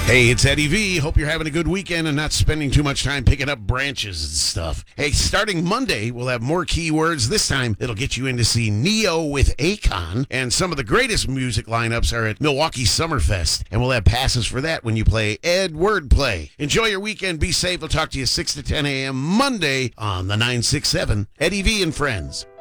Hey, it's Eddie V. Hope you're having a good weekend and not spending too much time picking up branches and stuff. Hey, starting Monday, we'll have more keywords. This time, it'll get you in to see Neo with Akon. And some of the greatest music lineups are at Milwaukee Summerfest. And we'll have passes for that when you play Ed Wordplay. Enjoy your weekend. Be safe. We'll talk to you 6 to 10 a.m. Monday on the 967 Eddie V and Friends.